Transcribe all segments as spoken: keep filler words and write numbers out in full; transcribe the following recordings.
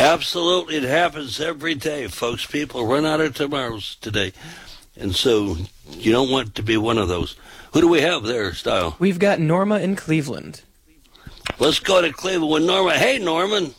Absolutely. It happens every day, folks. People run out of tomorrows today. And so you don't want to be one of those. Who do we have there, Style? We've got Norma in Cleveland. Let's go to Cleveland with Norma. Hey, Norman.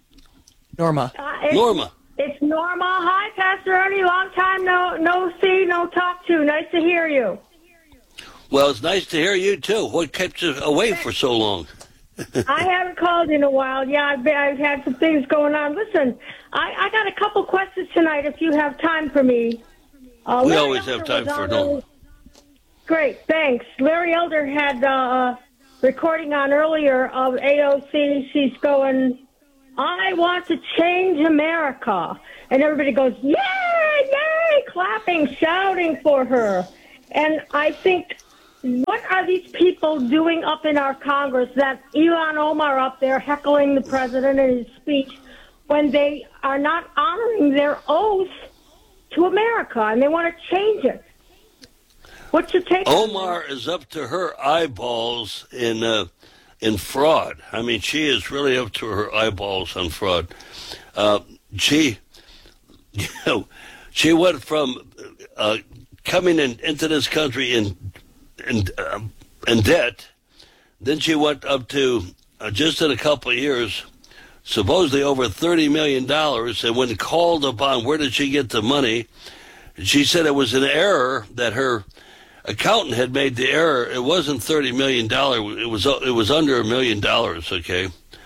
Norma. Uh, it's, Norma. It's Norma. Hi, Pastor Ernie. Long time no no see, no talk to. Nice to hear you. Well, it's nice to hear you, too. What kept you away for so long? I haven't called in a while. Yeah, I've, been, I've had some things going on. Listen, I, I got a couple questions tonight if you have time for me. Uh, we Larry always Elder have time was for on Norma. early- Great, thanks. Larry Elder had uh, a recording on earlier of A O C. She's going, I want to change America. And everybody goes, yay, yay, clapping, shouting for her. And I think, what are these people doing up in our Congress that Ilhan Omar up there heckling the president in his speech when they are not honoring their oath to America and they want to change it? What's your take? Omar is up to her eyeballs in uh, in fraud. I mean, she is really up to her eyeballs on fraud. Uh, she, you know, she went from uh, coming in, into this country in in uh, in debt. Then she went up to uh, just in a couple of years, supposedly over thirty million dollars. And when called upon, where did she get the money? She said it was an error that her accountant had made the error. It wasn't thirty million dollars. It was it was under a million dollars, okay?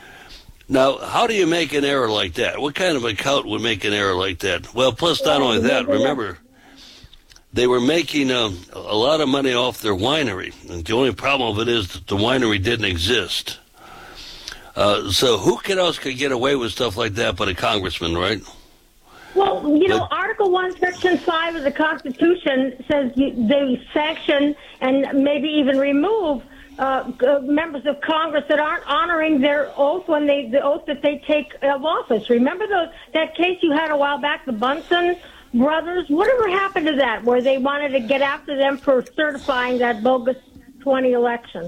Now, how do you make an error like that? What kind of accountant would make an error like that? Well, plus not only that, remember, they were making um, a lot of money off their winery. And the only problem of it is that the winery didn't exist. Uh, so who can else could get away with stuff like that but a congressman, right? Well, you know, Article one, Section five of the Constitution says you, they sanction and maybe even remove uh, uh, members of Congress that aren't honoring their oath when they the oath that they take of office. Remember the, that case you had a while back, the Bunsen brothers? Whatever happened to that, where they wanted to get after them for certifying that bogus twenty election?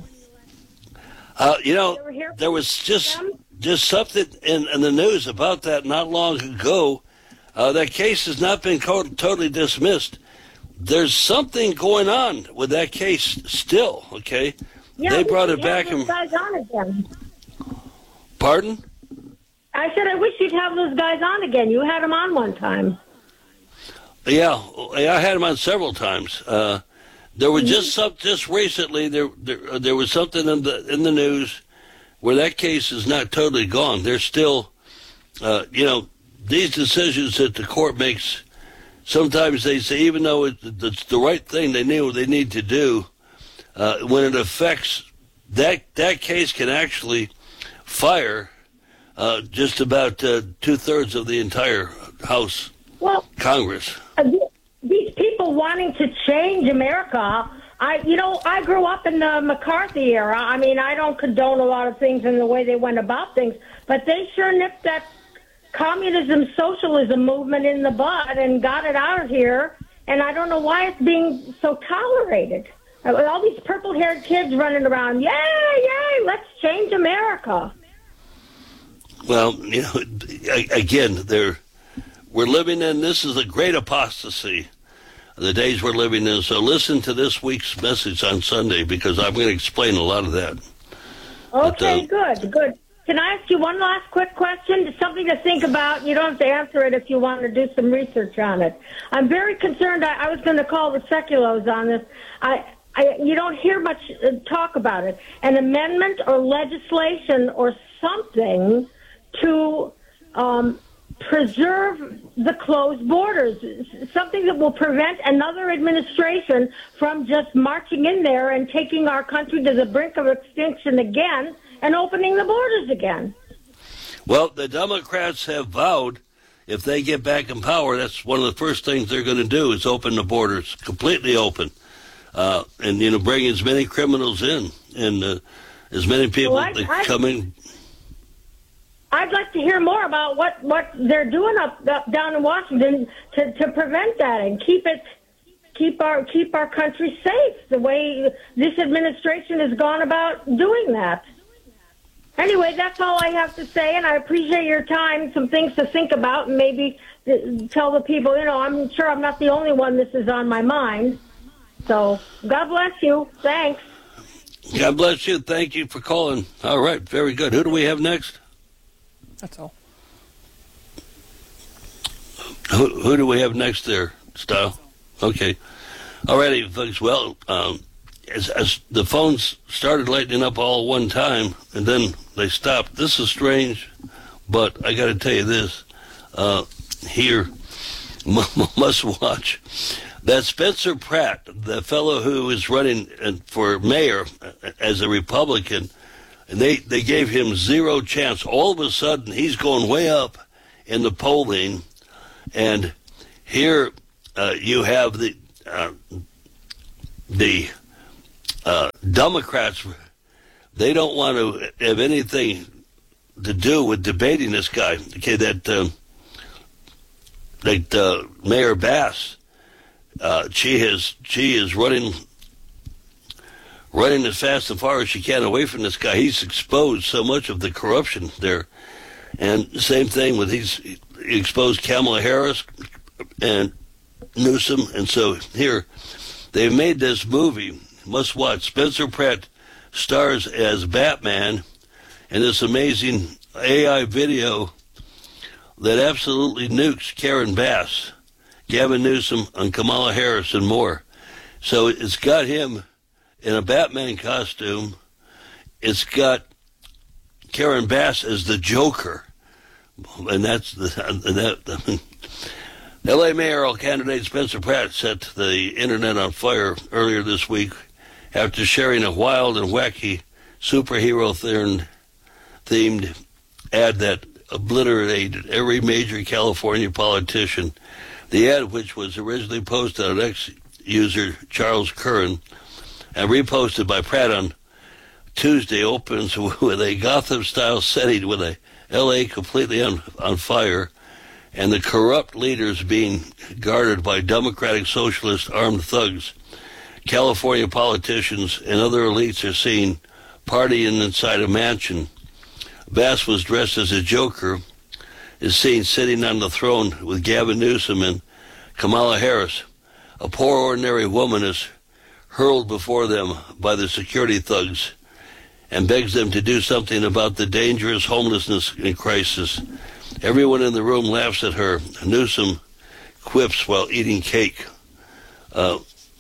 Uh, you know, there was just just something in, in the news about that not long ago. Uh, that case has not been co- totally dismissed. There's something going on with that case still, okay? Yeah, they brought it have back. those and guys on again. Pardon? I said I wish you'd have those guys on again. You had them on one time. Yeah, I had them on several times. Uh, there was just some, just recently there, there there was something in the in the news where that case is not totally gone. There's still, uh, you know, these decisions that the court makes, sometimes they say, even though it, it's the right thing they knew they need to do, uh, when it affects that that case can actually fire uh, just about uh, two thirds of the entire House, well, Congress. Uh, these people wanting to change America. I, you know, I grew up in the McCarthy era. I mean, I don't condone a lot of things in the way they went about things, but they sure nipped that communism, socialism movement in the bud and got it out of here, and I don't know why it's being so tolerated. All these purple-haired kids running around, yay, yay, let's change America. Well, you know, again, they're, we're living in, this is a great apostasy, the days we're living in, so listen to this week's message on Sunday, because I'm going to explain a lot of that. Okay, but, uh, good, good. Can I ask you one last quick question? Something to think about. You don't have to answer it if you want to do some research on it. I'm very concerned. I, I was going to call the seculos on this. I, I, you don't hear much uh, talk about it. An amendment or legislation or something to um, preserve the closed borders, something that will prevent another administration from just marching in there and taking our country to the brink of extinction again and opening the borders again. Well, the Democrats have vowed if they get back in power, that's one of the first things they're going to do is open the borders, completely open, uh, and, you know, bring as many criminals in and uh, as many people well, I, that I, come in. I'd like to hear more about what, what they're doing up, up down in Washington to, to prevent that and keep it keep our keep our country safe the way this administration has gone about doing that. Anyway, that's all I have to say, and I appreciate your time, some things to think about, and maybe tell the people, you know, I'm sure I'm not the only one this is on my mind. So, God bless you. Thanks. God bless you. Thank you for calling. All right, very good. Who do we have next? That's all. Who, who do we have next there, Style? Okay. All righty, folks. Well, um, as, as the phones started lighting up all at one time, and then they stopped. This is strange, but I got to tell you this. Uh, here, must watch. That Spencer Pratt, the fellow who is running for mayor as a Republican, and they, they gave him zero chance. All of a sudden, he's going way up in the polling, and here uh, you have the uh, the uh, Democrats. They don't want to have anything to do with debating this guy. Okay, that uh, that uh, Mayor Bass. Uh, she has she is running running as fast and far as she can away from this guy. He's exposed so much of the corruption there, and same thing with he's he exposed Kamala Harris and Newsom, and so here they've made this movie. Must watch. Spencer Pratt stars as Batman in this amazing A I video that absolutely nukes Karen Bass, Gavin Newsom, and Kamala Harris, and more. So it's got him in a Batman costume. It's got Karen Bass as the Joker, and that's the and that. L A mayoral candidate Spencer Pratt set the internet on fire earlier this week after sharing a wild and wacky superhero-themed themed ad that obliterated every major California politician. The ad, which was originally posted on ex-user Charles Curran and reposted by Pratt on Tuesday, opens with a Gotham-style setting with a L A completely on, on fire and the corrupt leaders being guarded by Democratic Socialist armed thugs. California politicians and other elites are seen partying inside a mansion. Bass was dressed as a Joker, is seen sitting on the throne with Gavin Newsom and Kamala Harris. A poor ordinary woman is hurled before them by the security thugs and begs them to do something about the dangerous homelessness crisis. Everyone in the room laughs at her. Newsom quips while eating cake. Uh,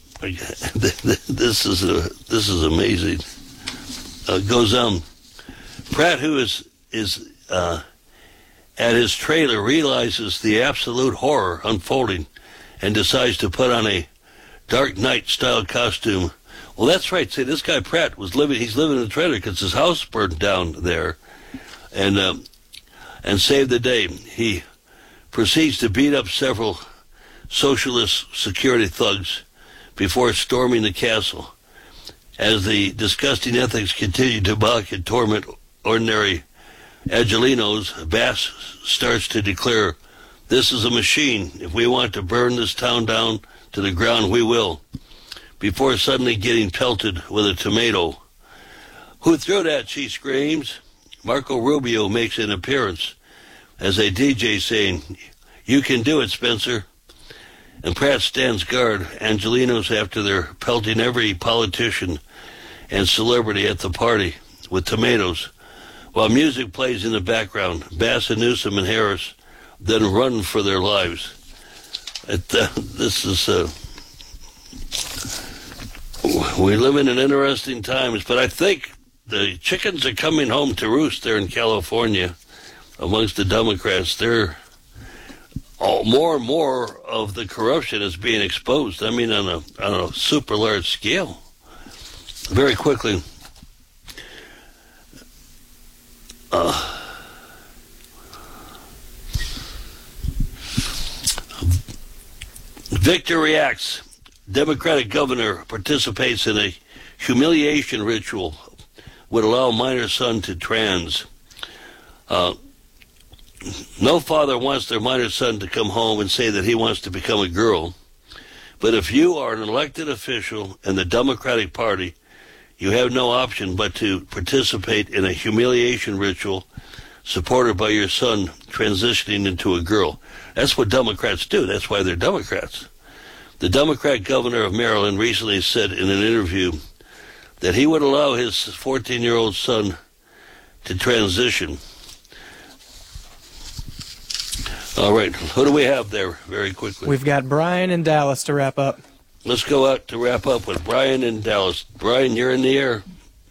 this is a, this is amazing. Uh, goes on. Pratt, who is is uh, at his trailer, realizes the absolute horror unfolding and decides to put on a Dark Knight-style costume. Well, that's right. See, this guy Pratt was living, he's living in a trailer because his house burned down there, and um, and saved the day. He proceeds to beat up several socialist security thugs before storming the castle. As the disgusting ethics continue to mock and torment ordinary Angelinos, Bass starts to declare, "This is a machine. If we want to burn this town down to the ground, we will," before suddenly getting pelted with a tomato. "Who threw that?" she screams. Marco Rubio makes an appearance as a D J saying, "You can do it, Spencer." And Pratt stands guard Angelinos after they're pelting every politician and celebrity at the party with tomatoes, while music plays in the background. Bass and Newsom and Harris then run for their lives. It, uh, this is, uh, we live in interesting times, but I think the chickens are coming home to roost there in California amongst the Democrats. They're all, more and more of the corruption is being exposed. I mean, on a on a super large scale. Very quickly, uh, Victor reacts. Democratic governor participates in a humiliation ritual would allow minor son to trans. Uh, no father wants their minor son to come home and say that he wants to become a girl. But if you are an elected official in the Democratic Party, you have no option but to participate in a humiliation ritual supported by your son transitioning into a girl. That's what Democrats do. That's why they're Democrats. The Democrat governor of Maryland recently said in an interview that he would allow his fourteen-year-old son to transition. All right, who do we have there very quickly? We've got Brian in Dallas to wrap up. Let's go out to wrap up with Brian in Dallas. Brian, you're in the air.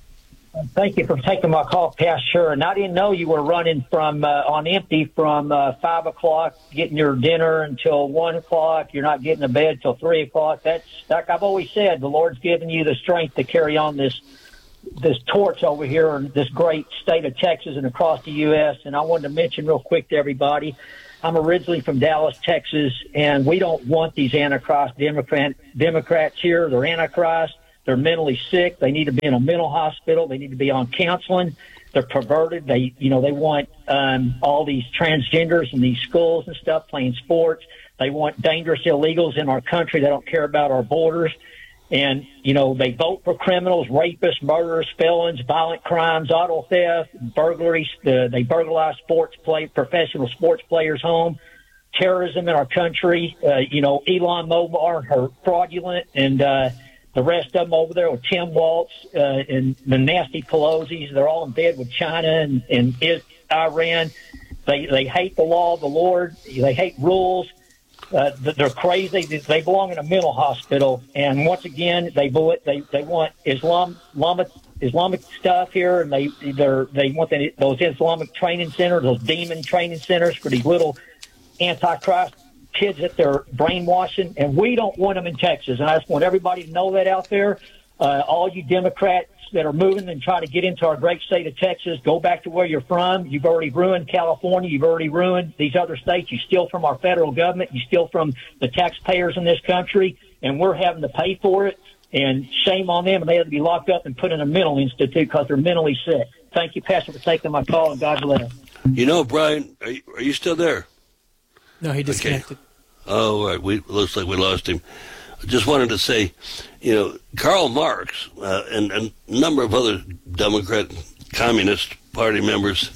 Thank you for taking my call, Pastor. And I didn't know you were running from uh, on empty from uh, five o'clock, getting your dinner until one o'clock. You're not getting to bed till three o'clock. That's like I've always said. The Lord's given you the strength to carry on this this torch over here in this great state of Texas and across the U S. And I wanted to mention real quick to everybody, I'm originally from Dallas, Texas, and we don't want these Antichrist Democrat, Democrats here. They're Antichrist. They're mentally sick. They need to be in a mental hospital. They need to be on counseling. They're perverted. They, you know, they want um, all these transgenders in these schools and stuff playing sports. They want dangerous illegals in our country. They don't care about our borders. And, you know, they vote for criminals, rapists, murderers, felons, violent crimes, auto theft, burglaries. Uh, they burglarize sports play, professional sports players' home, terrorism in our country. Uh, you know, Elon Musk are fraudulent, and uh, the rest of them over there with Tim Walz uh, and the nasty Pelosi's. They're all in bed with China and, and Iran. They they hate the law of the Lord. They hate rules. Uh, they're crazy. They belong in a mental hospital. And once again, they they they want Islam Islamic Islamic stuff here, and they they they want the, those Islamic training centers, those demon training centers for these little Antichrist kids that they're brainwashing. And we don't want them in Texas. And I just want everybody to know that out there. Uh, all you Democrats that are moving and trying to get into our great state of Texas, go back to where you're from. You've already ruined California. You've already ruined these other states. You steal from our federal government. You steal from the taxpayers in this country, and we're having to pay for it. And shame on them, and they have to be locked up and put in a mental institute because they're mentally sick. Thank you, Pastor, for taking my call, and God bless. You know, Brian, are you, are you still there? No, he disconnected. Okay. Oh, all right. We looks like we lost him. I just wanted to say, you know, Karl Marx uh, and, and a number of other Democrat Communist Party members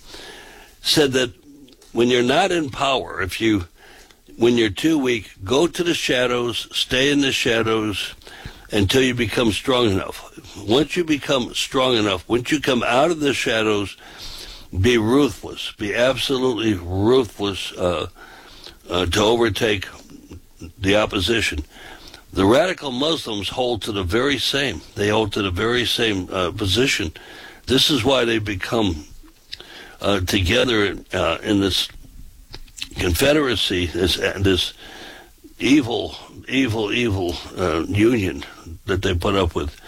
said that when you're not in power, if you, when you're too weak, go to the shadows, stay in the shadows until you become strong enough. Once you become strong enough, once you come out of the shadows, be ruthless, be absolutely ruthless uh, uh, to overtake the opposition. The radical Muslims hold to the very same. They hold to the very same uh, position. This is why they become uh, together uh, in this confederacy, this this evil, evil, evil uh, union that they put up with.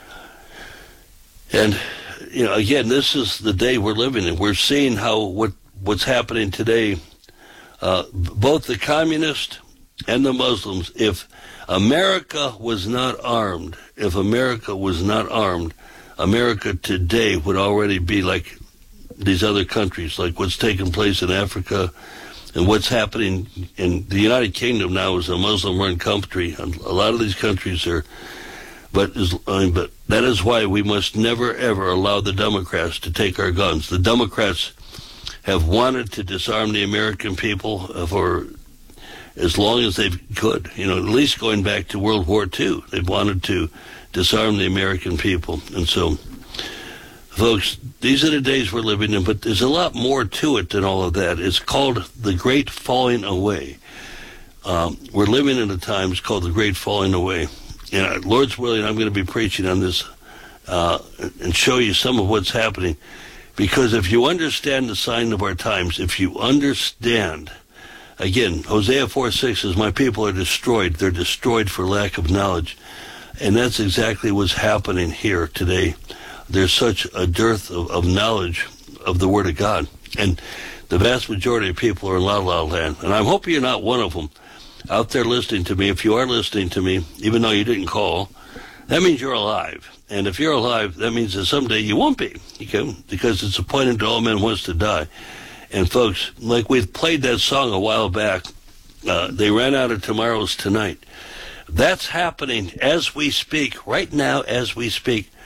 And you know, again, this is the day we're living in. We're seeing how what what's happening today. Uh, both the communists and the Muslims, if America was not armed, if America was not armed, America today would already be like these other countries, like what's taking place in Africa and what's happening in the United Kingdom now is a Muslim-run country. A lot of these countries are, but, is, I mean, but that is why we must never, ever allow the Democrats to take our guns. The Democrats have wanted to disarm the American people for as long as they could, you know, at least going back to World War Two. They've wanted to disarm the American people. And so, folks, these are the days we're living in, but there's a lot more to it than all of that. It's called the Great Falling Away. Um, we're living in a time, it's called the Great Falling Away. And uh, Lord's willing, I'm going to be preaching on this uh, and show you some of what's happening. Because if you understand the sign of our times, if you understand... Again, Hosea four six says, my people are destroyed. They're destroyed for lack of knowledge. And that's exactly what's happening here today. There's such a dearth of, of knowledge of the Word of God. And the vast majority of people are in La La Land. And I'm hoping you're not one of them out there listening to me. If you are listening to me, even though you didn't call, that means you're alive. And if you're alive, that means that someday you won't be. Okay? Because it's appointed to all men once to die. And folks, like we played that song a while back, uh, they ran out of tomorrows tonight. That's happening as we speak, right now as we speak.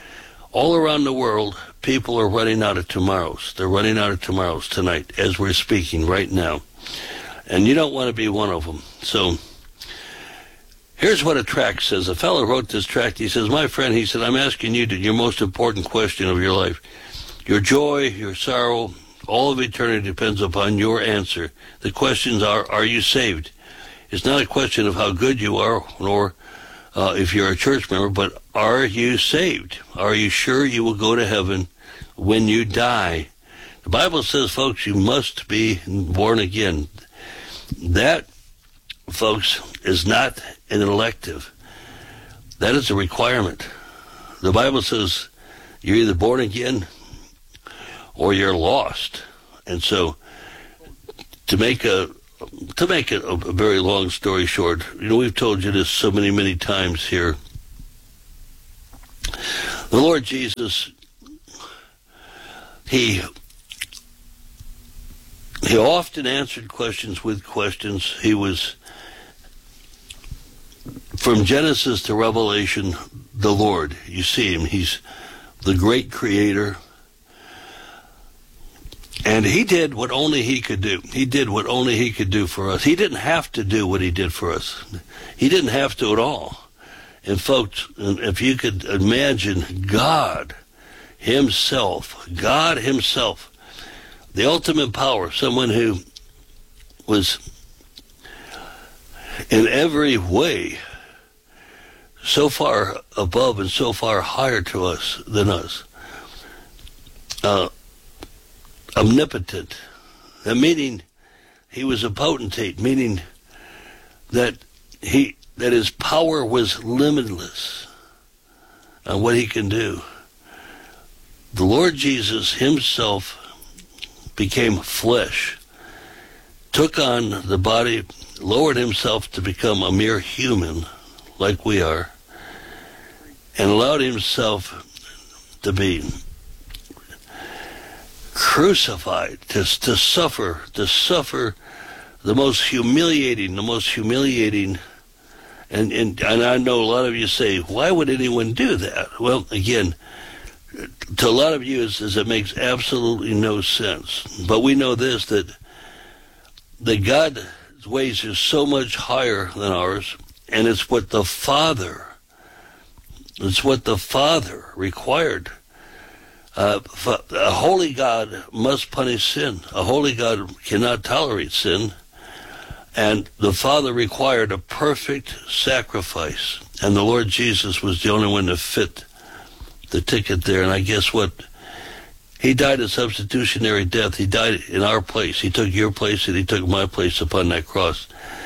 All around the world, people are running out of tomorrows. They're running out of tomorrows tonight as we're speaking right now. And you don't want to be one of them. So here's what a tract says. A fellow wrote this tract. He says, my friend, he said, I'm asking you your most important question of your life. Your joy, your sorrow, all of eternity depends upon your answer. The questions are, are you saved? It's not a question of how good you are, nor uh, if you're a church member, but are you saved? Are you sure you will go to heaven when you die? The Bible says, folks, you must be born again. That, folks, is not an elective. That is a requirement. The Bible says you're either born again or you're lost. And so to make a to make it a, a very long story short, you know, we've told you this so many, many times here. The Lord Jesus, he he often answered questions with questions. He was, from Genesis to Revelation, the Lord. You see him. He's the great creator. And he did what only he could do. He did what only he could do for us. He didn't have to do what he did for us. He didn't have to at all. And folks, if you could imagine God himself, God himself, the ultimate power, someone who was in every way so far above and so far higher to us than us. Uh, omnipotent, uh, meaning he was a potentate, meaning that he that his power was limitless on what he can do. The Lord Jesus himself became flesh, took on the body, lowered himself to become a mere human like we are, and allowed himself to be crucified, to, to suffer, to suffer the most humiliating, the most humiliating, and, and, and I know a lot of you say, why would anyone do that? Well, again, to a lot of you is, is it makes absolutely no sense. But we know this, that, that God's ways are so much higher than ours, and it's what the Father, it's what the Father required. Uh, a holy God must punish sin. A holy God cannot tolerate sin. And the Father required a perfect sacrifice. And the Lord Jesus was the only one that fit the ticket there. And I guess what? He died a substitutionary death. He died in our place. He took your place and he took my place upon that cross.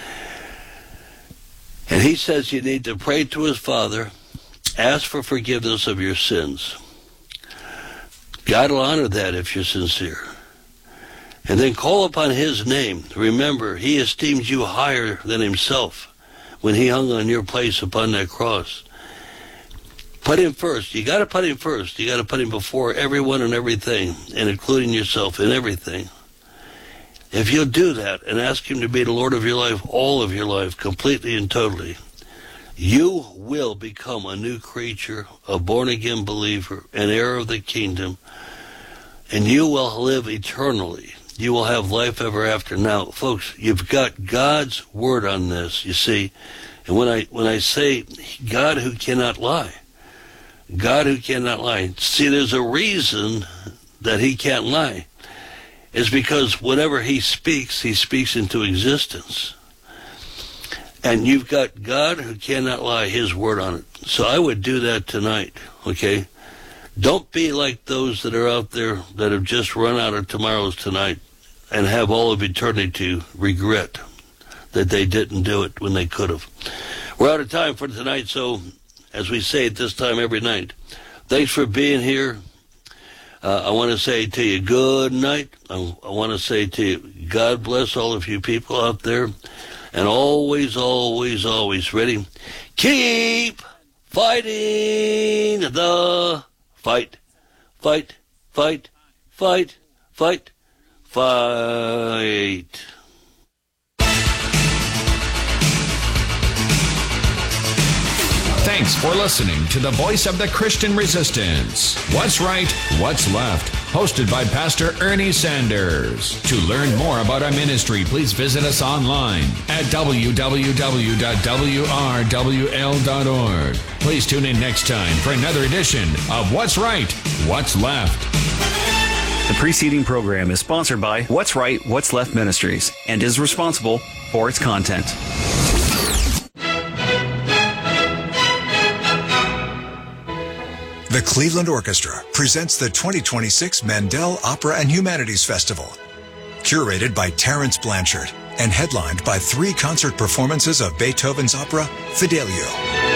And he says you need to pray to his Father, ask for forgiveness of your sins. God will honor that if you're sincere. And then call upon his name. Remember, he esteemed you higher than himself when he hung on your place upon that cross. Put him first. You got to put him first. You got to put him before everyone and everything, and including yourself in everything. If you'll do that and ask him to be the Lord of your life, all of your life, completely and totally, you will become a new creature, a born-again believer, an heir of the kingdom, and you will live eternally. You will have life ever after. Now, folks, you've got God's word on this, you see. And when I when I say God who cannot lie, God who cannot lie, see, there's a reason that he can't lie. It's because whatever he speaks, he speaks into existence. And you've got God who cannot lie, his word on it. So I would do that tonight, okay? Don't be like those that are out there that have just run out of tomorrows tonight and have all of eternity to regret that they didn't do it when they could have. We're out of time for tonight, so as we say at this time every night, thanks for being here. Uh, I want to say to you good night. I, I want to say to you, God bless all of you people out there. And always, always, always ready. Keep fighting the fight. Fight, fight, fight, fight, fight. Thanks Thanks for listening to the voice of the Christian resistance. What's Right, What's Left? Hosted by Pastor Ernie Sanders. To learn more about our ministry, please visit us online at w w w dot w r w l dot org. Please tune in next time for another edition of What's Right, What's Left. The preceding program is sponsored by What's Right, What's Left Ministries and is responsible for its content. The Cleveland Orchestra presents the twenty twenty-six Mandel Opera and Humanities Festival. Curated by Terence Blanchard and headlined by three concert performances of Beethoven's opera, Fidelio.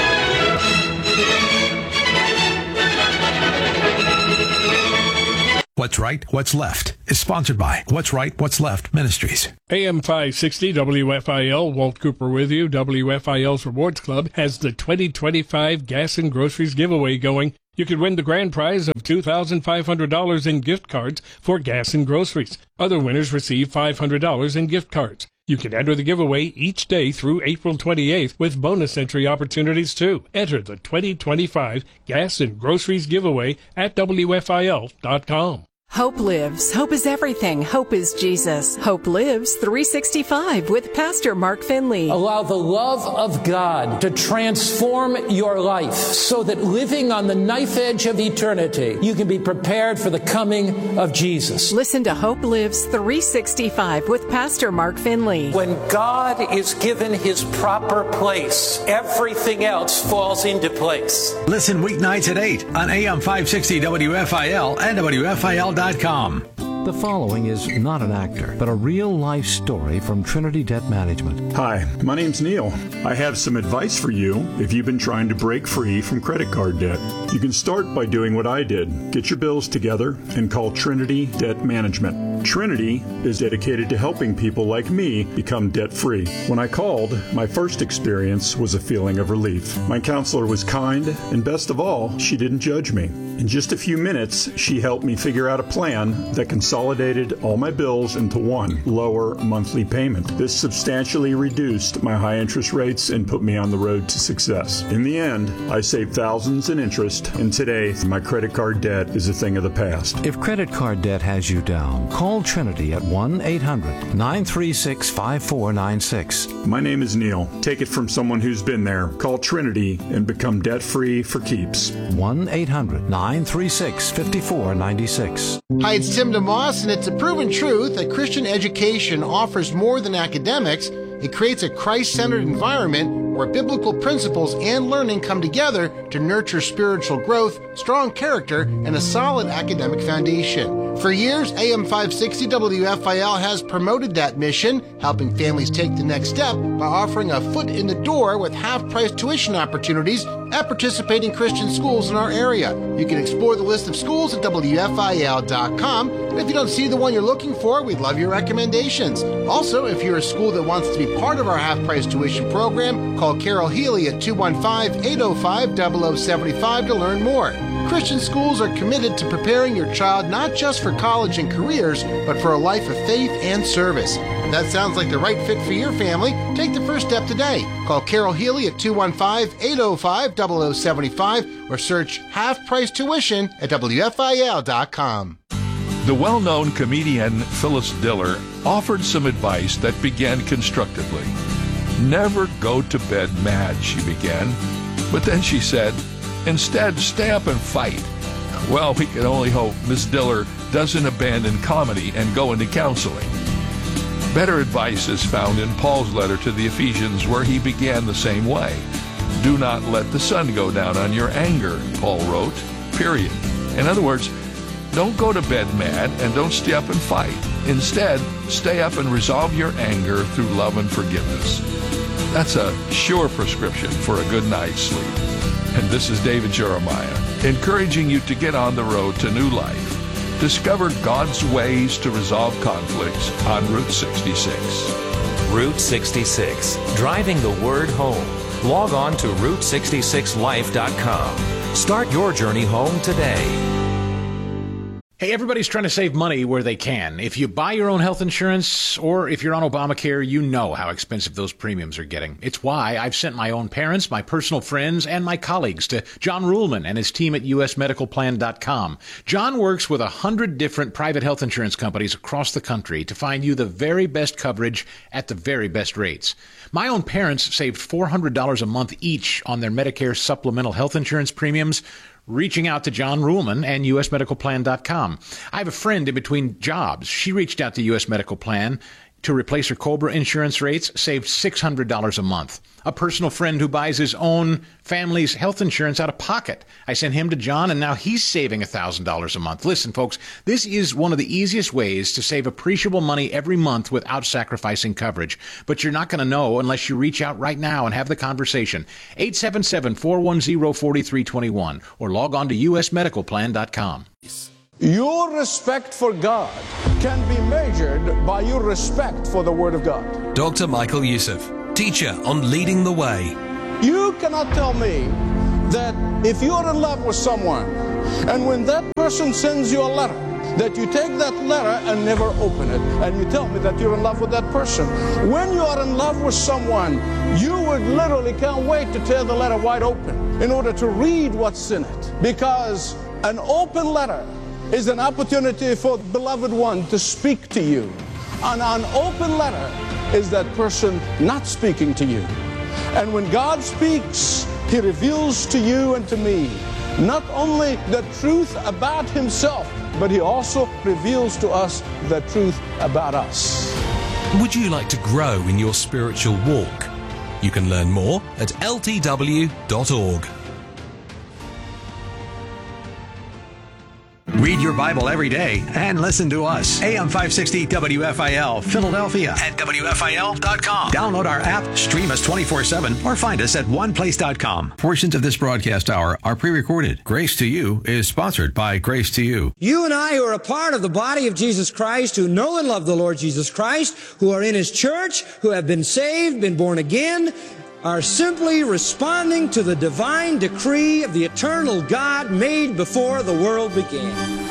What's Right, What's Left is sponsored by What's Right, What's Left Ministries. A M five sixty W F I L, Walt Cooper with you. W F I L's Rewards Club has the twenty twenty-five Gas and Groceries giveaway going. You could win the grand prize of two thousand five hundred dollars in gift cards for gas and groceries. Other winners receive five hundred dollars in gift cards. You can enter the giveaway each day through April twenty-eighth with bonus entry opportunities too. Enter the twenty twenty-five Gas and Groceries giveaway at W F I L dot com. Hope lives. Hope is everything. Hope is Jesus. Hope lives three sixty-five with Pastor Mark Finley. Allow the love of God to transform your life so that living on the knife edge of eternity, you can be prepared for the coming of Jesus. Listen to Hope Lives three sixty-five with Pastor Mark Finley. When God is given his proper place, everything else falls into place. Listen weeknights at eight on A M five sixty W F I L and W F I L dot com. The following is not an actor, but a real-life story from Trinity Debt Management. Hi, my name's Neil. I have some advice for you if you've been trying to break free from credit card debt. You can start by doing what I did. Get your bills together and call Trinity Debt Management. Trinity is dedicated to helping people like me become debt-free. When I called, my first experience was a feeling of relief. My counselor was kind, and best of all, she didn't judge me. In just a few minutes, she helped me figure out a plan that consolidated all my bills into one lower monthly payment. This substantially reduced my high interest rates and put me on the road to success. In the end, I saved thousands in interest, and today, my credit card debt is a thing of the past. If credit card debt has you down, call Trinity at one eight hundred nine three six five four nine six. My name is Neil. Take it from someone who's been there. Call Trinity and become debt-free for keeps. one eight hundred nine three six five four nine six. Hi, it's Tim DeMoss, and it's a proven truth that Christian education offers more than academics. It creates a Christ-centered environment where biblical principles and learning come together to nurture spiritual growth, strong character, and a solid academic foundation. For years, A M five sixty W F I L has promoted that mission, helping families take the next step by offering a foot in the door with half-price tuition opportunities at participating Christian schools in our area. You can explore the list of schools at W F I L dot com. And if you don't see the one you're looking for, we'd love your recommendations. Also, if you're a school that wants to be part of our half-price tuition program, call Carol Healy at two one five, eight oh five, zero zero seven five to learn more. Christian schools are committed to preparing your child not just for college and careers, but for a life of faith and service. If that sounds like the right fit for your family, take the first step today. Call Carol Healy at two one five, eight oh five, zero zero seven five or search half-price tuition at W F I L dot com. The well-known comedian Phyllis Diller offered some advice that began constructively. Never go to bed mad, she began. But then she said, instead, stay up and fight. Well, we can only hope Miss Diller doesn't abandon comedy and go into counseling. Better advice is found in Paul's letter to the Ephesians, where he began the same way. Do not let the sun go down on your anger, Paul wrote, period. In other words, don't go to bed mad and don't stay up and fight. Instead, stay up and resolve your anger through love and forgiveness. That's a sure prescription for a good night's sleep. And this is David Jeremiah, encouraging you to get on the road to new life. Discover God's ways to resolve conflicts on Route sixty-six. Route sixty-six, driving the word home. Log on to route sixty-six life dot com. Start your journey home today. Hey, everybody's trying to save money where they can. If you buy your own health insurance or if you're on Obamacare, you know how expensive those premiums are getting. It's why I've sent my own parents, my personal friends, and my colleagues to John Ruhlman and his team at U S medical plan dot com. John works with a hundred different private health insurance companies across the country to find you the very best coverage at the very best rates. My own parents saved four hundred dollars a month each on their Medicare supplemental health insurance premiums, reaching out to John Ruhlman and U S medical plan dot com. I have a friend in between jobs. She reached out to U S Medical Plan to replace her COBRA insurance rates, saved six hundred dollars a month. A personal friend who buys his own family's health insurance out of pocket. I sent him to John, and now he's saving one thousand dollars a month. Listen, folks, this is one of the easiest ways to save appreciable money every month without sacrificing coverage. But you're not going to know unless you reach out right now and have the conversation. eight seven seven, four one zero, four three two one or log on to U S medical plan dot com. Your respect for God can be measured by your respect for the Word of God. Doctor Michael Youssef, teacher on Leading the Way. You cannot tell me that if you're in love with someone and when that person sends you a letter, that you take that letter and never open it, and you tell me that you're in love with that person. When you are in love with someone, you would literally can't wait to tear the letter wide open in order to read what's in it, because an open letter is an opportunity for the beloved one to speak to you. And an open letter is that person not speaking to you. And when God speaks, He reveals to you and to me not only the truth about Himself, but He also reveals to us the truth about us. Would you like to grow in your spiritual walk? You can learn more at L T W dot org. Read your Bible every day and listen to us. A M five sixty W F I L, Philadelphia at W F I L dot com. Download our app, stream us twenty-four seven, or find us at one place dot com. Portions of this broadcast hour are pre-recorded. Grace to You is sponsored by Grace to You. You and I, who are a part of the body of Jesus Christ, who know and love the Lord Jesus Christ, who are in His church, who have been saved, been born again, are simply responding to the divine decree of the eternal God made before the world began.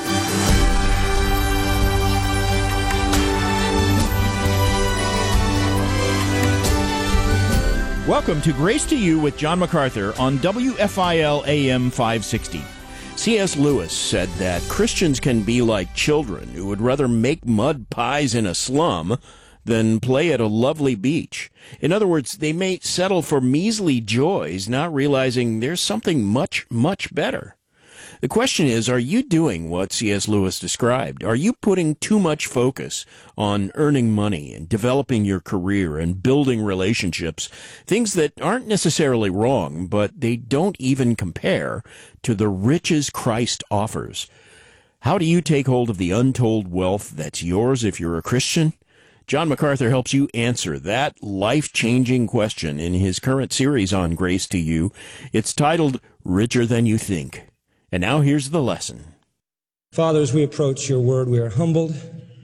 Welcome to Grace to You with John MacArthur on W F I L A M five sixty. C S Lewis said that Christians can be like children who would rather make mud pies in a slum than play at a lovely beach. In other words, they may settle for measly joys, not realizing there's something much, much better. The question is, are you doing what C S Lewis described? Are you putting too much focus on earning money and developing your career and building relationships, things that aren't necessarily wrong, but they don't even compare to the riches Christ offers? How do you take hold of the untold wealth that's yours if you're a Christian? John MacArthur helps you answer that life-changing question in his current series on Grace to You. It's titled Richer Than You Think. And now here's the lesson. Father, as we approach your word, we are humbled.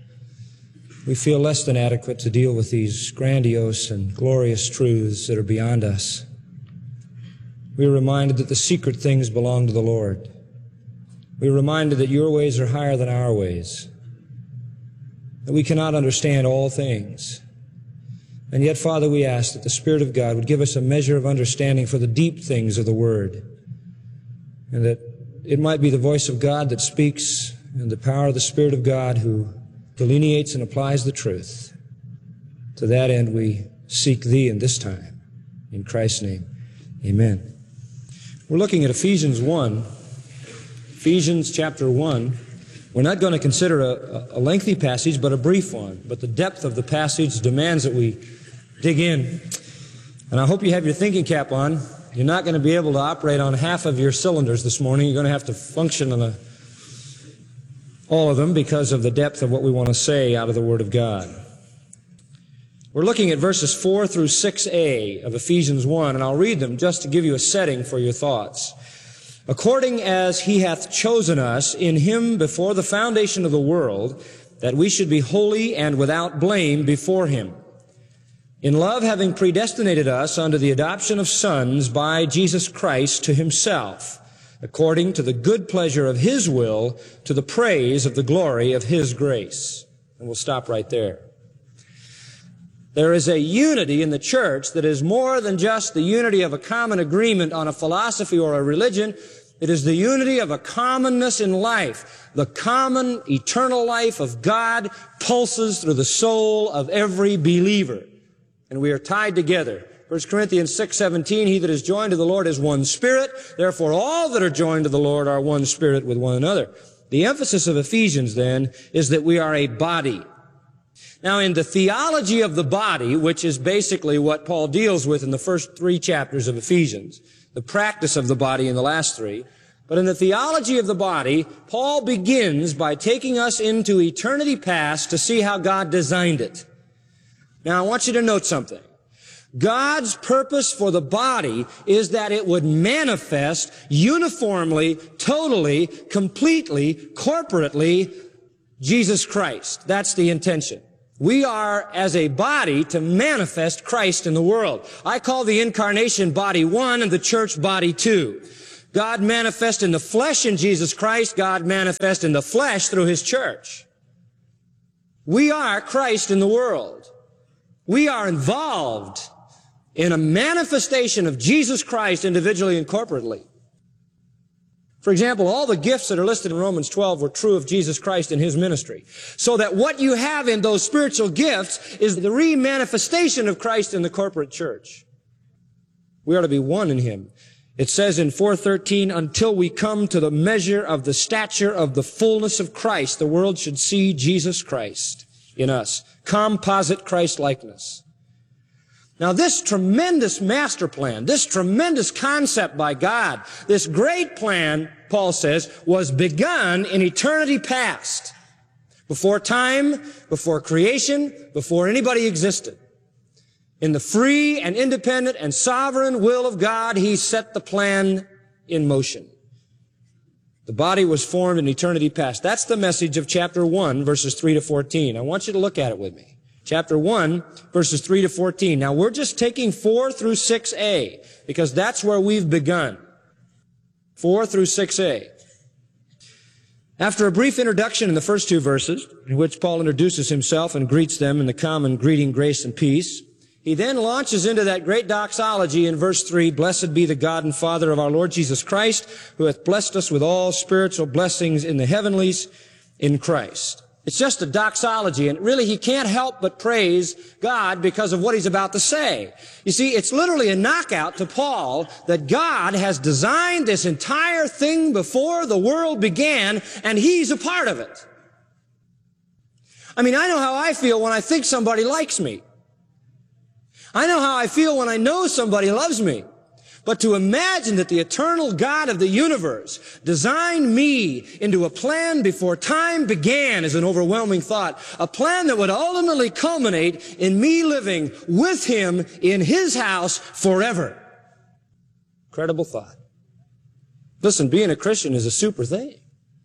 We feel less than adequate to deal with these grandiose and glorious truths that are beyond us. We are reminded that the secret things belong to the Lord. We are reminded that your ways are higher than our ways, that we cannot understand all things. And yet, Father, we ask that the Spirit of God would give us a measure of understanding for the deep things of the Word, and that it might be the voice of God that speaks and the power of the Spirit of God who delineates and applies the truth. To that end, we seek Thee in this time. In Christ's name, amen. We're looking at Ephesians one, Ephesians chapter one. We're not going to consider a, a lengthy passage, but a brief one. But the depth of the passage demands that we dig in. And I hope you have your thinking cap on. You're not going to be able to operate on half of your cylinders this morning. You're going to have to function on a, all of them because of the depth of what we want to say out of the Word of God. We're looking at verses four through six A of Ephesians one, and I'll read them just to give you a setting for your thoughts. According as He hath chosen us in Him before the foundation of the world, that we should be holy and without blame before Him. In love, having predestinated us unto the adoption of sons by Jesus Christ to Himself, according to the good pleasure of His will, to the praise of the glory of His grace. And we'll stop right there. There is a unity in the church that is more than just the unity of a common agreement on a philosophy or a religion. It is the unity of a commonness in life. The common eternal life of God pulses through the soul of every believer. And we are tied together. First Corinthians six seventeen, he that is joined to the Lord is one spirit. Therefore all that are joined to the Lord are one spirit with one another. The emphasis of Ephesians then is that we are a body. Now, in the theology of the body, which is basically what Paul deals with in the first three chapters of Ephesians, the practice of the body in the last three, but in the theology of the body, Paul begins by taking us into eternity past to see how God designed it. Now, I want you to note something. God's purpose for the body is that it would manifest uniformly, totally, completely, corporately, Jesus Christ. That's the intention. We are, as a body, to manifest Christ in the world. I call the incarnation body one and the church body two. God manifest in the flesh in Jesus Christ. God manifest in the flesh through His church. We are Christ in the world. We are involved in a manifestation of Jesus Christ individually and corporately. For example, all the gifts that are listed in Romans twelve were true of Jesus Christ and His ministry. So that what you have in those spiritual gifts is the re-manifestation of Christ in the corporate church. We are to be one in Him. It says in four thirteen, until we come to the measure of the stature of the fullness of Christ, the world should see Jesus Christ in us. Composite Christ-likeness. Now this tremendous master plan, this tremendous concept by God, this great plan, Paul says, was begun in eternity past. Before time, before creation, before anybody existed. In the free and independent and sovereign will of God, He set the plan in motion. The body was formed in eternity past. That's the message of chapter one, verses three to fourteen. I want you to look at it with me. Chapter one, verses three to fourteen. Now, we're just taking four through six a, because that's where we've begun. four through six a. After a brief introduction in the first two verses, in which Paul introduces himself and greets them in the common greeting, grace and peace, he then launches into that great doxology in verse three, blessed be the God and Father of our Lord Jesus Christ, who hath blessed us with all spiritual blessings in the heavenlies in Christ. It's just a doxology, and really he can't help but praise God because of what he's about to say. You see, it's literally a knockout to Paul that God has designed this entire thing before the world began, and he's a part of it. I mean, I know how I feel when I think somebody likes me. I know how I feel when I know somebody loves me. But to imagine that the eternal God of the universe designed me into a plan before time began is an overwhelming thought. A plan that would ultimately culminate in me living with Him in His house forever. Incredible thought. Listen, being a Christian is a super thing.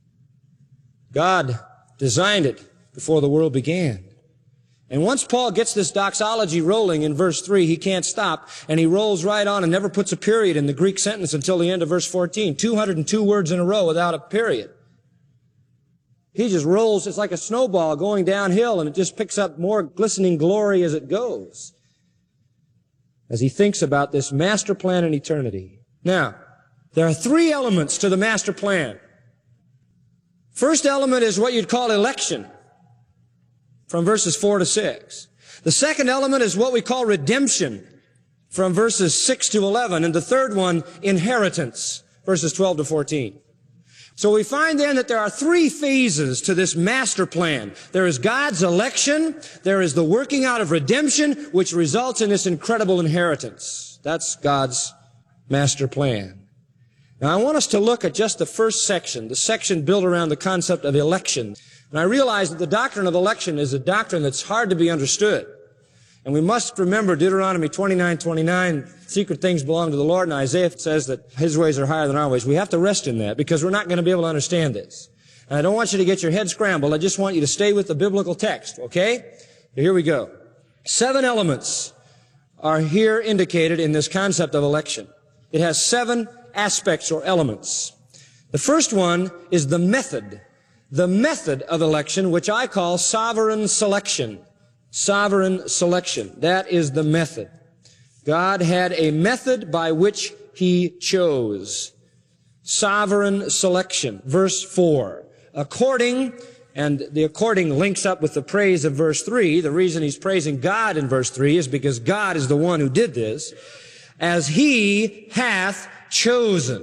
God designed it before the world began. And once Paul gets this doxology rolling in verse three, he can't stop, and he rolls right on and never puts a period in the Greek sentence until the end of verse fourteen. two hundred two words in a row without a period. He just rolls, it's like a snowball going downhill, and it just picks up more glistening glory as it goes, as he thinks about this master plan in eternity. Now, there are three elements to the master plan. First element is what you'd call election, from verses four to six. The second element is what we call redemption, from verses six to eleven. And the third one, inheritance, verses twelve to fourteen. So we find then that there are three phases to this master plan. There is God's election, there is the working out of redemption, which results in this incredible inheritance. That's God's master plan. Now I want us to look at just the first section, the section built around the concept of election. And I realize that the doctrine of election is a doctrine that's hard to be understood. And we must remember Deuteronomy twenty-nine twenty-nine, secret things belong to the Lord, and Isaiah says that His ways are higher than our ways. We have to rest in that because we're not going to be able to understand this. And I don't want you to get your head scrambled. I just want you to stay with the biblical text, okay? Here we go. Seven elements are here indicated in this concept of election. It has seven aspects or elements. The first one is the method. The method of election, which I call sovereign selection. Sovereign selection. That is the method. God had a method by which He chose. Sovereign selection. Verse four. According, and the according links up with the praise of verse three. The reason he's praising God in verse three is because God is the one who did this. As He hath chosen.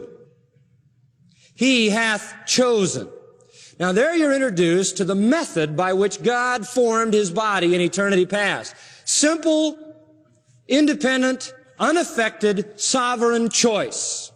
He hath chosen. Now there you're introduced to the method by which God formed His body in eternity past. Simple, independent, unaffected, sovereign choice.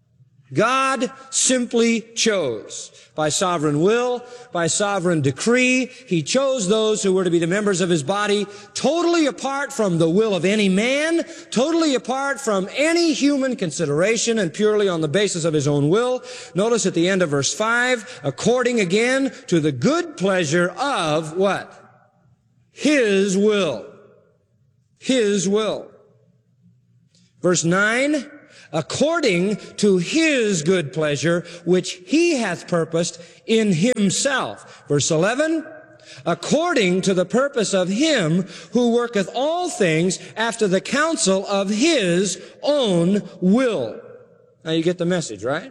God simply chose. By sovereign will, by sovereign decree, He chose those who were to be the members of His body, totally apart from the will of any man, totally apart from any human consideration, and purely on the basis of His own will. Notice at the end of verse five, according again to the good pleasure of what? His will. His will. Verse nine, according to His good pleasure, which He hath purposed in Himself. Verse eleven, according to the purpose of Him who worketh all things after the counsel of His own will. Now you get the message, right?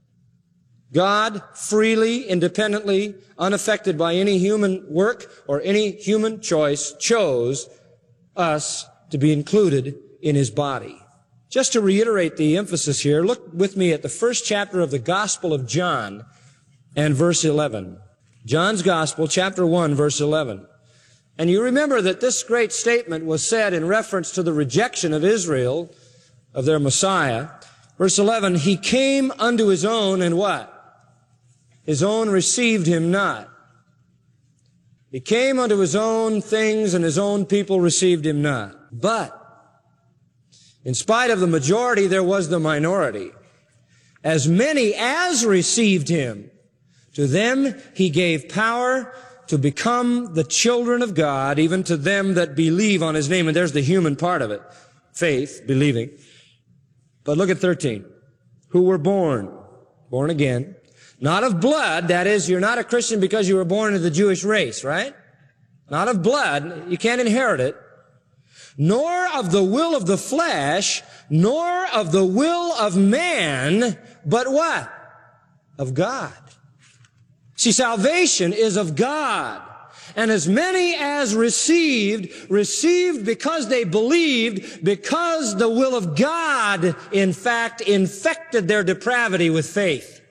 God freely, independently, unaffected by any human work or any human choice, chose us to be included in His body. Just to reiterate the emphasis here, look with me at the first chapter of the Gospel of John and verse eleven. John's Gospel, chapter one, verse eleven. And you remember that this great statement was said in reference to the rejection of Israel, of their Messiah. Verse eleven, He came unto His own, and what? His own received Him not. He came unto His own things, and His own people received Him not. But in spite of the majority, there was the minority. As many as received Him, to them He gave power to become the children of God, even to them that believe on His name. And there's the human part of it. Faith, believing. But look at thirteen. Who were born, born again, not of blood, that is, you're not a Christian because you were born into the Jewish race, right? Not of blood, you can't inherit it. Nor of the will of the flesh, nor of the will of man, but what? Of God. See, salvation is of God. And as many as received, received because they believed, because the will of God, in fact, infected their depravity with faith.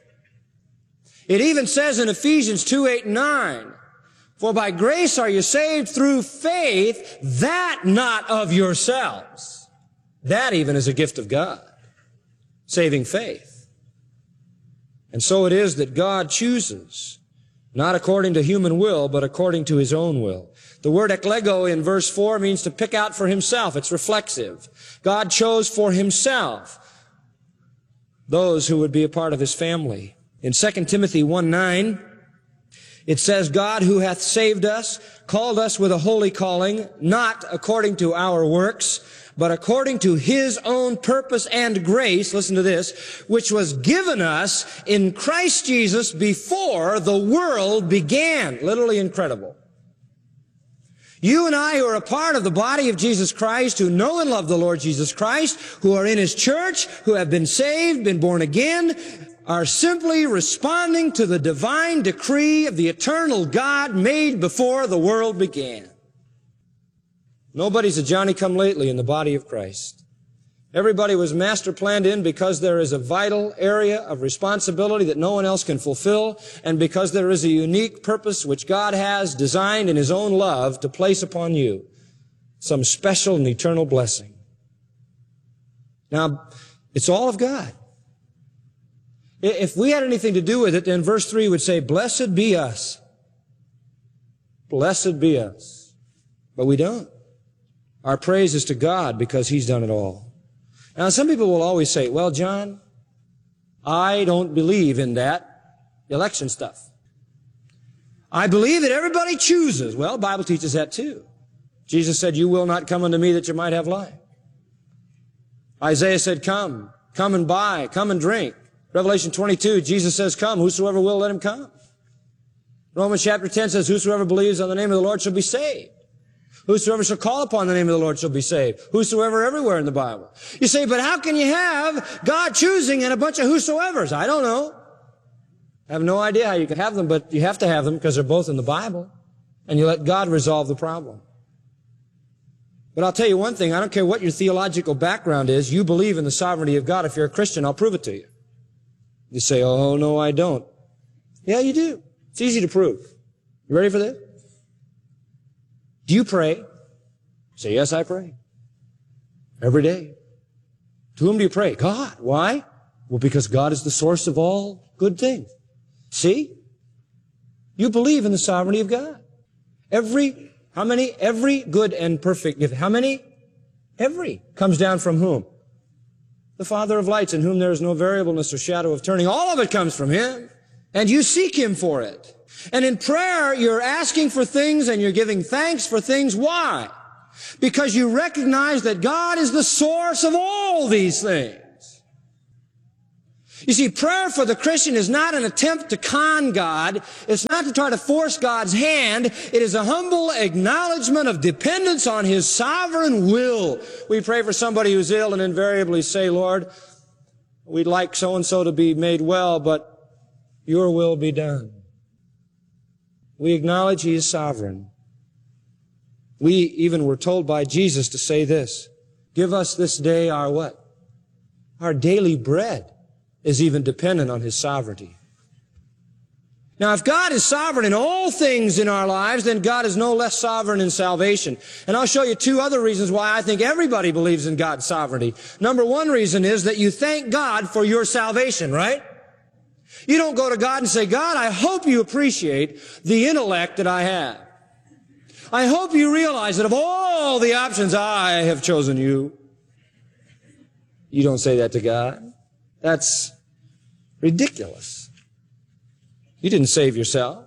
It even says in Ephesians two, eight, and nine, for by grace are you saved through faith, that not of yourselves. That even is a gift of God. Saving faith. And so it is that God chooses, not according to human will, but according to His own will. The word eklego in verse four means to pick out for Himself. It's reflexive. God chose for Himself those who would be a part of His family. In Second Timothy one, nine, it says, God who hath saved us, called us with a holy calling, not according to our works, but according to His own purpose and grace, listen to this, which was given us in Christ Jesus before the world began. Literally incredible. You and I who are a part of the body of Jesus Christ, who know and love the Lord Jesus Christ, who are in His church, who have been saved, been born again, are simply responding to the divine decree of the eternal God made before the world began. Nobody's a Johnny-come-lately in the body of Christ. Everybody was master planned in because there is a vital area of responsibility that no one else can fulfill, and because there is a unique purpose which God has designed in His own love to place upon you some special and eternal blessing. Now, it's all of God. If we had anything to do with it, then verse three would say, blessed be us. Blessed be us. But we don't. Our praise is to God because He's done it all. Now, some people will always say, well, John, I don't believe in that election stuff. I believe that everybody chooses. Well, the Bible teaches that too. Jesus said, you will not come unto me that you might have life. Isaiah said, come, come and buy, come and drink. Revelation twenty-two, Jesus says, come, whosoever will, let him come. Romans chapter ten says, whosoever believes on the name of the Lord shall be saved. Whosoever shall call upon the name of the Lord shall be saved. Whosoever everywhere in the Bible. You say, but how can you have God choosing and a bunch of whosoevers? I don't know. I have no idea how you can have them, but you have to have them because they're both in the Bible. And you let God resolve the problem. But I'll tell you one thing, I don't care what your theological background is, you believe in the sovereignty of God. If you're a Christian, I'll prove it to you. You say, oh, no, I don't. Yeah, you do. It's easy to prove. You ready for this? Do you pray? Say, yes, I pray. Every day. To whom do you pray? God. Why? Well, because God is the source of all good things. See? You believe in the sovereignty of God. Every, how many? Every good and perfect gift. How many? Every. Comes down from whom? The Father of lights, in whom there is no variableness or shadow of turning. All of it comes from Him. And you seek Him for it. And in prayer, you're asking for things and you're giving thanks for things. Why? Because you recognize that God is the source of all these things. You see, prayer for the Christian is not an attempt to con God. It's not to try to force God's hand. It is a humble acknowledgement of dependence on His sovereign will. We pray for somebody who's ill and invariably say, Lord, we'd like so-and-so to be made well, but Your will be done. We acknowledge He is sovereign. We even were told by Jesus to say this, give us this day our what? Our daily bread is even dependent on His sovereignty. Now, if God is sovereign in all things in our lives, then God is no less sovereign in salvation. And I'll show you two other reasons why I think everybody believes in God's sovereignty. Number one reason is that you thank God for your salvation, right? You don't go to God and say, God, I hope you appreciate the intellect that I have. I hope you realize that of all the options, I have chosen you. You don't say that to God. That's ridiculous. You didn't save yourself.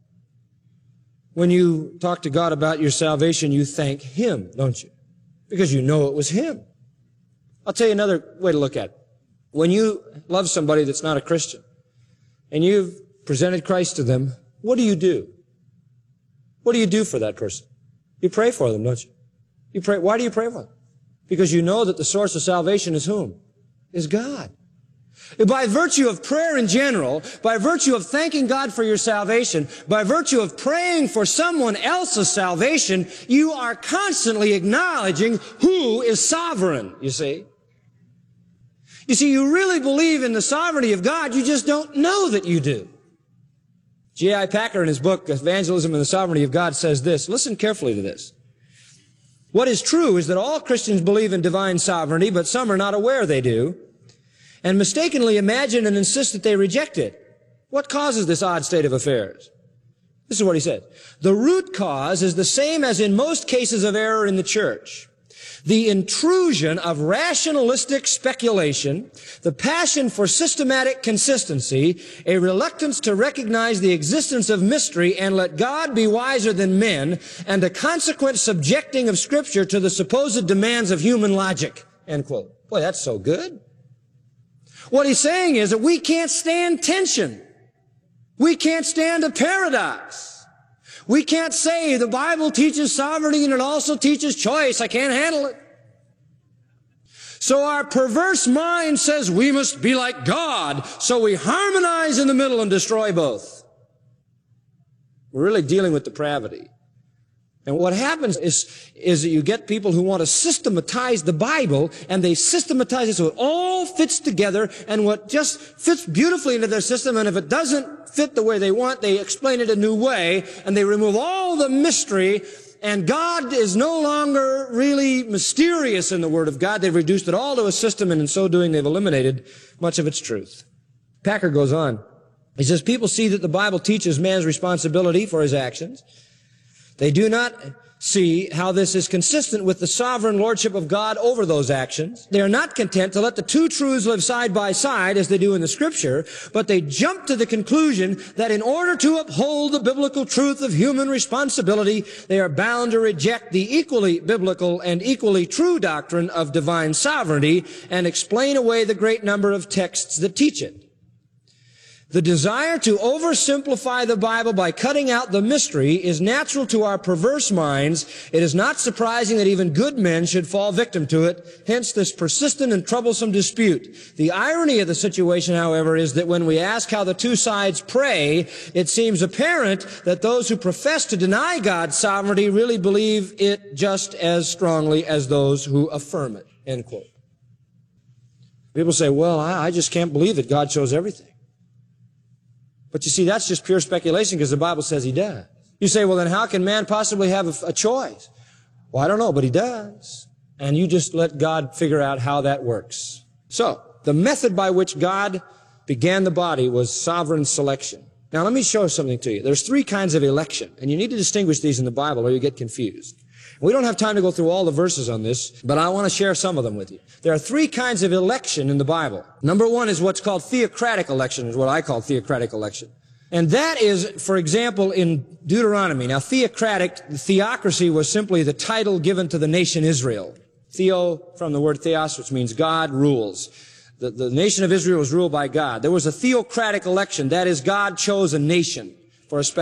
When you talk to God about your salvation, you thank Him, don't you? Because you know it was Him. I'll tell you another way to look at it. When you love somebody that's not a Christian, and you've presented Christ to them, what do you do? What do you do for that person? You pray for them, don't you? You pray. Why do you pray for them? Because you know that the source of salvation is whom? Is God. By virtue of prayer in general, by virtue of thanking God for your salvation, by virtue of praying for someone else's salvation, you are constantly acknowledging who is sovereign, you see. You see, you really believe in the sovereignty of God, you just don't know that you do. J I Packer in his book, Evangelism and the Sovereignty of God, says this. Listen carefully to this. What is true is that all Christians believe in divine sovereignty, but some are not aware they do, and mistakenly imagine and insist that they reject it. What causes this odd state of affairs? This is what he said. The root cause is the same as in most cases of error in the church. The intrusion of rationalistic speculation, the passion for systematic consistency, a reluctance to recognize the existence of mystery and let God be wiser than men, and a consequent subjecting of Scripture to the supposed demands of human logic. End quote. Boy, that's so good. What he's saying is that we can't stand tension. We can't stand a paradox. We can't say the Bible teaches sovereignty and it also teaches choice. I can't handle it. So our perverse mind says we must be like God, so we harmonize in the middle and destroy both. We're really dealing with depravity. And what happens is, is that you get people who want to systematize the Bible, and they systematize it so it all fits together, and what just fits beautifully into their system, and if it doesn't fit the way they want, they explain it a new way, and they remove all the mystery, and God is no longer really mysterious in the Word of God. They've reduced it all to a system, and in so doing, they've eliminated much of its truth. Packer goes on. He says, people see that the Bible teaches man's responsibility for his actions. They do not see how this is consistent with the sovereign lordship of God over those actions. They are not content to let the two truths live side by side as they do in the Scripture, but they jump to the conclusion that in order to uphold the biblical truth of human responsibility, they are bound to reject the equally biblical and equally true doctrine of divine sovereignty and explain away the great number of texts that teach it. The desire to oversimplify the Bible by cutting out the mystery is natural to our perverse minds. It is not surprising that even good men should fall victim to it, hence this persistent and troublesome dispute. The irony of the situation, however, is that when we ask how the two sides pray, it seems apparent that those who profess to deny God's sovereignty really believe it just as strongly as those who affirm it, end quote. People say, well, I, I just can't believe that God shows everything. But you see, that's just pure speculation because the Bible says he does. You say, well, then how can man possibly have a, a choice? Well, I don't know, but he does. And you just let God figure out how that works. So, the method by which God began the body was sovereign selection. Now, let me show something to you. There's three kinds of election, and you need to distinguish these in the Bible or you get confused. We don't have time to go through all the verses on this, but I want to share some of them with you. There are three kinds of election in the Bible. Number one is what's called theocratic election, is what I call theocratic election. And that is, for example, in Deuteronomy. Now, theocratic, theocracy was simply the title given to the nation Israel. Theo, from the word theos, which means God rules. The, the nation of Israel was ruled by God. There was a theocratic election. That is, God chose a nation for a special